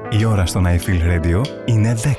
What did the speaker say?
Η ώρα στο I Feel Radio είναι 10.